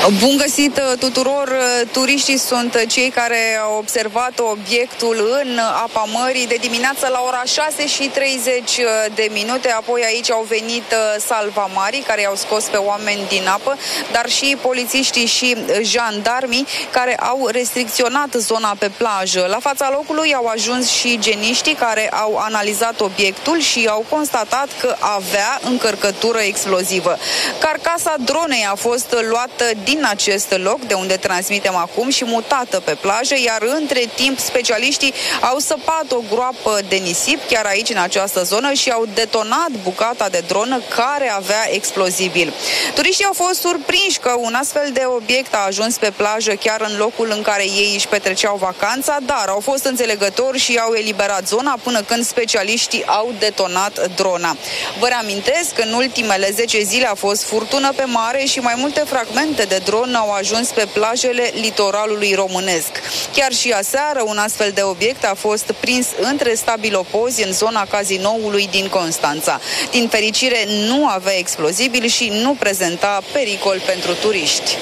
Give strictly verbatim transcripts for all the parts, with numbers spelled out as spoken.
Bun găsit tuturor! Turiștii sunt cei care au observat obiectul în apa mării de dimineață la ora șase și treizeci de minute. Apoi aici au venit salvamarii care i-au scos pe oameni din apă, dar și polițiștii și jandarmii care au restricționat zona pe plajă. La fața locului au ajuns și geniștii care au analizat obiectul și au constatat că avea încărcătură explozivă. Carcasa dronei a fost luată din din acest loc de unde transmitem acum și mutată pe plajă, iar între timp specialiștii au săpat o groapă de nisip chiar aici în această zonă și au detonat bucata de dronă care avea explozibil. Turiștii au fost surprinși că un astfel de obiect a ajuns pe plajă chiar în locul în care ei își petreceau vacanța, dar au fost înțelegători și au eliberat zona până când specialiștii au detonat drona. Vă reamintesc că în ultimele zece zile a fost furtună pe mare și mai multe fragmente de dron au ajuns pe plajele litoralului românesc. Chiar și aseară un astfel de obiect a fost prins între stabilopozi în zona cazinoului din Constanța. Din fericire nu avea explozibil și nu prezenta pericol pentru turiști.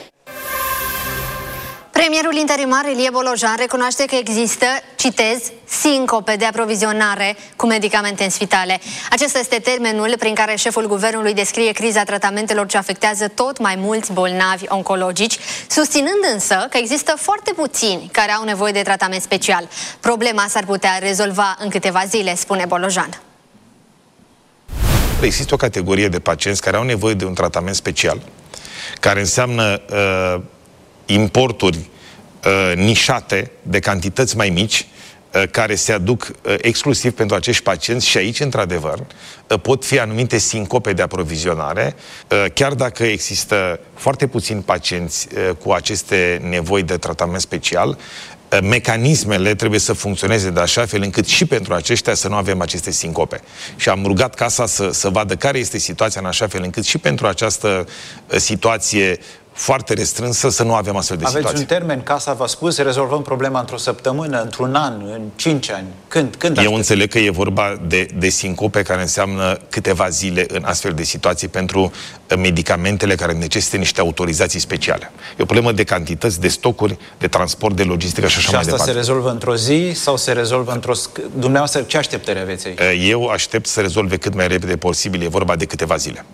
Premierul interimar Ilie Bolojan recunoaște că există, citez, sincope de aprovizionare cu medicamente în spitale. Acesta este termenul prin care șeful guvernului descrie criza tratamentelor ce afectează tot mai mulți bolnavi oncologici, susținând însă că există foarte puțini care au nevoie de tratament special. Problema s-ar putea rezolva în câteva zile, spune Bolojan. Există o categorie de pacienți care au nevoie de un tratament special, care înseamnă uh, importuri uh, nișate de cantități mai mici, uh, care se aduc uh, exclusiv pentru acești pacienți și aici, într-adevăr, uh, pot fi anumite sincope de aprovizionare, uh, chiar dacă există foarte puțini pacienți uh, cu aceste nevoi de tratament special, uh, mecanismele trebuie să funcționeze de așa fel încât și pentru aceștia să nu avem aceste sincope. Și am rugat Casa să, să vadă care este situația în așa fel încât și pentru această uh, situație foarte restrânsă să nu avem astfel de Aveți situații. un termen, Casa v-a spus, rezolvăm problema într-o săptămână, într-un an, în cinci ani. Când? Când Eu înțeleg că e vorba de, de sincope care înseamnă câteva zile în astfel de situații pentru medicamentele care necesită niște autorizații speciale. E o problemă de cantități, de stocuri, de transport, de logistică și așa și mai departe. Și asta se rezolvă într-o zi sau se rezolvă într-o... Dumneavoastră, ce așteptări aveți aici? Eu aștept să rezolve cât mai repede posibil. E vorba de câteva zile.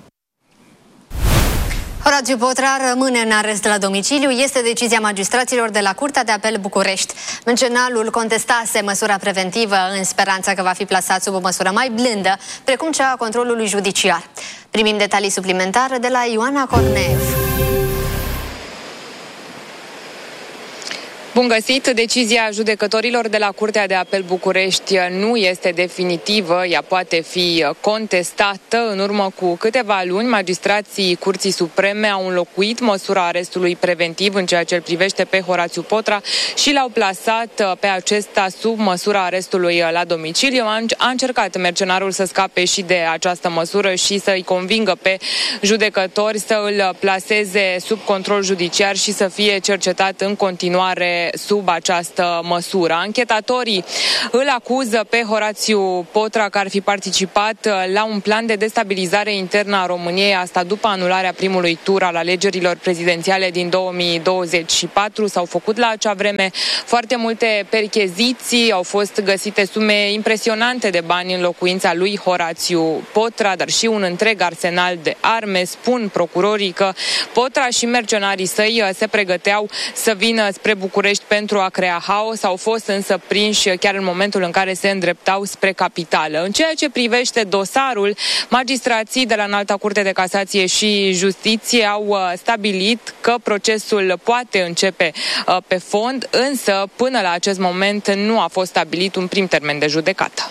Horațiu Potra rămâne în arest la domiciliu. Este decizia magistraților de la Curtea de Apel București. Menționalul contestase măsura preventivă în speranța că va fi plasat sub o măsură mai blândă, precum cea a controlului judiciar. Primim detalii suplimentare de la Ioana Corneev. Bun găsit! Decizia judecătorilor de la Curtea de Apel București nu este definitivă, ea poate fi contestată. În urmă cu câteva luni, magistrații Curții Supreme au înlocuit măsura arestului preventiv în ceea ce îl privește pe Horațiu Potra și l-au plasat pe acesta sub măsura arestului la domiciliu. A încercat mercenarul să scape și de această măsură și să-i convingă pe judecători să îl plaseze sub control judiciar și să fie cercetat în continuare sub această măsură. Anchetatorii îl acuză pe Horațiu Potra că ar fi participat la un plan de destabilizare internă a României, asta după anularea primului tur al alegerilor prezidențiale din două mii douăzeci și patru. S-au făcut la acea vreme foarte multe percheziții, au fost găsite sume impresionante de bani în locuința lui Horațiu Potra, dar și un întreg arsenal de arme. Spun procurorii că Potra și mercenarii săi se pregăteau să vină spre București pentru a crea haos, au fost însă prinși chiar în momentul în care se îndreptau spre capitală. În ceea ce privește dosarul, magistrații de la Înalta Curte de Casație și Justiție au stabilit că procesul poate începe pe fond, însă până la acest moment nu a fost stabilit un prim termen de judecată.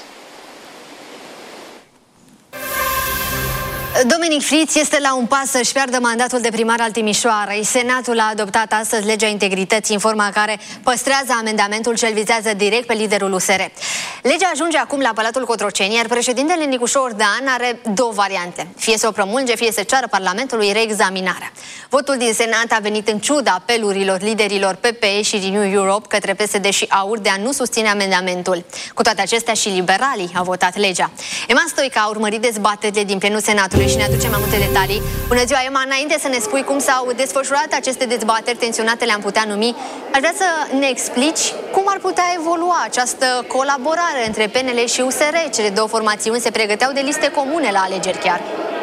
Dominic Friț este la un pas să-și piardă mandatul de primar al Timișoarei. Senatul a adoptat astăzi legea integrității, în forma care păstrează amendamentul ce îl vizează direct pe liderul U S R. Legea ajunge acum la Palatul Cotroceni, iar președintele Nicușor Ordan are două variante. Fie să o promulge, fie să ceară Parlamentului reexaminarea. Votul din Senat a venit în ciuda apelurilor liderilor P P E și Renew Europe către P S D și A U R de a nu susține amendamentul. Cu toate acestea, și liberalii au votat legea. Emma Stoica a urmărit dezbaterile din plenul Senatului și ne aduce mai multe detalii. Bună ziua, Emma! Înainte să ne spui cum s-au desfășurat aceste dezbateri tensionate, le-am putea numi, aș vrea să ne explici cum ar putea evolua această colaborare între P N L și U S R. Cele două formațiuni se pregăteau de liste comune la alegeri chiar.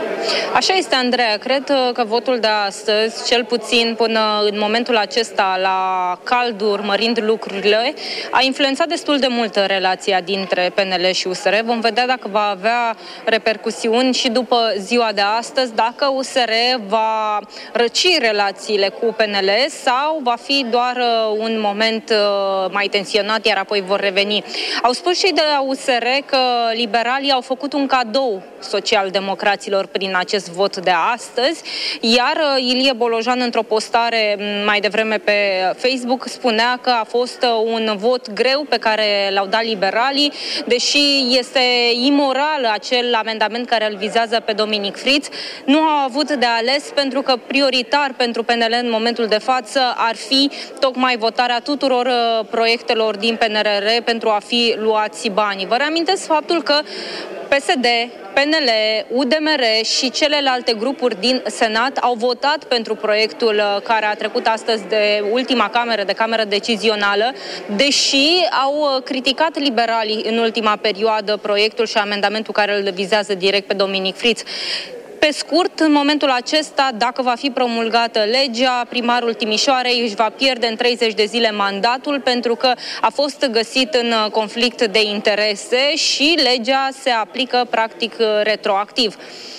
Așa este, Andreea. Cred că votul de astăzi, cel puțin până în momentul acesta, la cald urmărind lucrurile, a influențat destul de mult relația dintre P N L și U S R. Vom vedea dacă va avea repercusiuni și după ziua de astăzi, dacă U S R va răci relațiile cu P N L sau va fi doar un moment mai tensionat, iar apoi vor reveni. Au spus cei de la U S R că liberalii au făcut un cadou social-democraților prin acest vot de astăzi, iar Ilie Bolojan, într-o postare mai devreme pe Facebook, spunea că a fost un vot greu pe care l-au dat liberalii, deși este imoral acel amendament care îl vizează pe Dominic Friț. Nu au avut de ales pentru că prioritar pentru P N L în momentul de față ar fi tocmai votarea tuturor proiectelor din P N R R pentru a fi luați banii. Vă reamintesc faptul că P S D, P N L, U D M R și celelalte grupuri din Senat au votat pentru proiectul care a trecut astăzi de ultima cameră, de cameră decizională, deși au criticat liberalii în ultima perioadă proiectul și amendamentul care îl vizează direct pe Dominic Friț. Pe scurt, în momentul acesta, dacă va fi promulgată legea, primarul Timișoarei își va pierde în treizeci de zile mandatul pentru că a fost găsit în conflict de interese și legea se aplică practic retroactiv.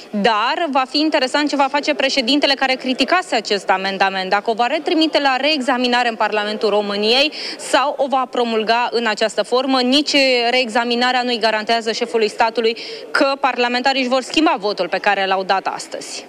Dar va fi interesant ce va face președintele care criticase acest amendament, dacă o va retrimite la reexaminare în Parlamentul României sau o va promulga în această formă. Nici reexaminarea nu-i garantează șefului statului că parlamentarii își vor schimba votul pe care l-au dat astăzi.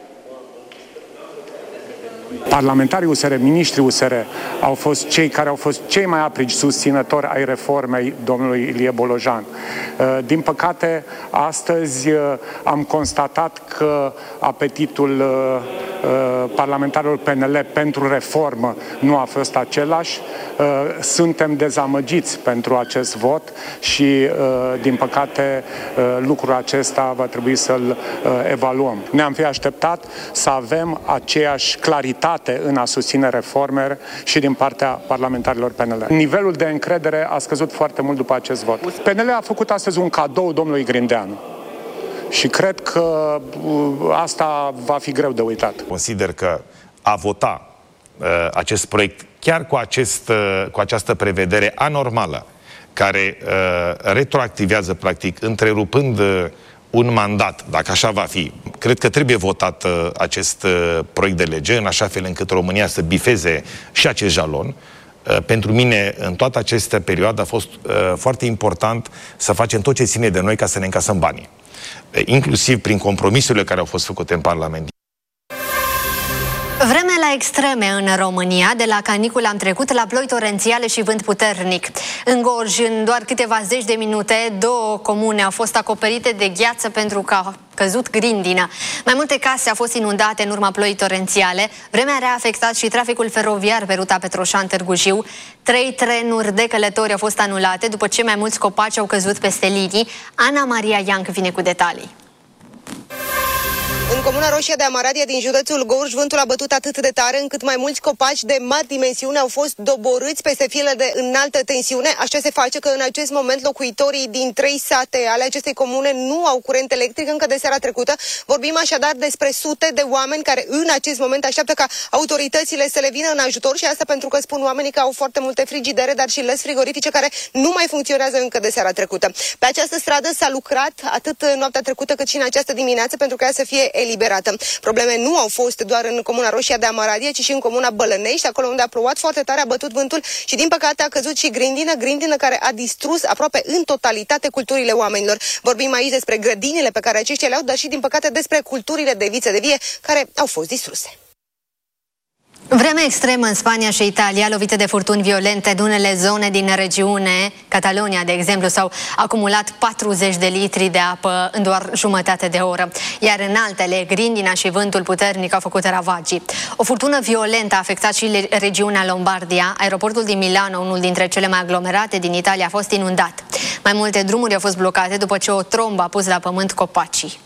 Parlamentarii U S R, miniștrii U S R au fost cei care au fost cei mai aprigi susținători ai reformei domnului Ilie Bolojan. Din păcate, astăzi am constatat că apetitul parlamentarilor P N L pentru reformă nu a fost același. Suntem dezamăgiți pentru acest vot și, din păcate, lucrul acesta va trebui să-l evaluăm. Ne-am fi așteptat să avem aceeași claritate în a susține reforme și din partea parlamentarilor P N L. Nivelul de încredere a scăzut foarte mult după acest vot. P N L a făcut astăzi un cadou domnului Grindeanu și cred că asta va fi greu de uitat. Consider că a vota uh, acest proiect chiar cu, acest, uh, cu această prevedere anormală care uh, retroactivează practic întrerupând uh, un mandat, dacă așa va fi, cred că trebuie votat uh, acest uh, proiect de lege în așa fel încât România să bifeze și acest jalon. Uh, pentru mine, în toată această perioadă a fost uh, foarte important să facem tot ce ține de noi ca să ne încasăm banii. Uh, inclusiv prin compromisurile care au fost făcute în Parlament. Vreme la extreme în România, de la caniculă am trecut la ploi torențiale și vânt puternic. În Gorj, în doar câteva zeci de minute, două comune au fost acoperite de gheață pentru că a căzut grindină. Mai multe case au fost inundate în urma ploii torențiale. Vremea rea a afectat și traficul feroviar pe ruta Petroșan-Târgu Jiu. Trei trenuri de călători au fost anulate după ce mai mulți copaci au căzut peste linii. Ana Maria Ianc vine cu detalii. În Comuna Roșia de Amaradie din județul Gorj, vântul a bătut atât de tare încât mai mulți copaci de mari dimensiuni au fost doborâți peste fiele de înaltă tensiune. Așa se face că în acest moment locuitorii din trei sate ale acestei comune nu au curent electric încă de seara trecută. Vorbim așadar despre sute de oameni care în acest moment așteaptă ca autoritățile să le vină în ajutor și asta pentru că spun oamenii că au foarte multe frigidere, dar și lăzi frigorifice care nu mai funcționează încă de seara trecută. Pe această stradă s-a lucrat atât noaptea trecută cât și în această dimineață pentru că ea să fie eliberată. Probleme nu au fost doar în Comuna Roșia de Amaradie, ci și în Comuna Bălănești, acolo unde a plouat foarte tare, a bătut vântul și din păcate a căzut și grindină, grindină care a distrus aproape în totalitate culturile oamenilor. Vorbim aici despre grădinile pe care aceștia le-au, dar și din păcate despre culturile de viță de vie care au fost distruse. Vreme extremă în Spania și Italia, lovite de furtuni violente în unele zone din regiune. Catalonia, de exemplu, s-au acumulat patruzeci de litri de apă în doar jumătate de oră. Iar în altele, grindina și vântul puternic au făcut ravagii. O furtună violentă a afectat și regiunea Lombardia. Aeroportul din Milano, unul dintre cele mai aglomerate din Italia, a fost inundat. Mai multe drumuri au fost blocate după ce o trombă a pus la pământ copacii.